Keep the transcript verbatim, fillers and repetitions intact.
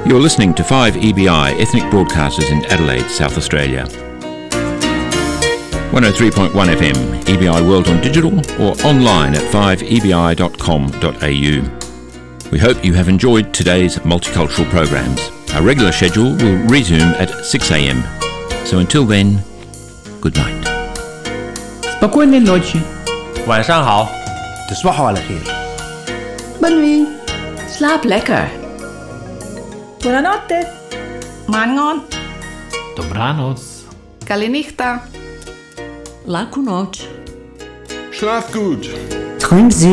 You're listening to five E B I ethnic broadcasters in Adelaide, South Australia. one oh three point one F M, E B I World on Digital, or online at five e b i dot com dot a u. We hope you have enjoyed today's multicultural programs. Our regular schedule will resume at six a.m. So until then, good night. Спокойной ночи. 晚上好 تصبحوا على خير. Bonne nuit. Slaap lekker. Buonanotte. Mangon. Dobranoc. Kalinichta. Laku noć. Schlaf gut. Träumt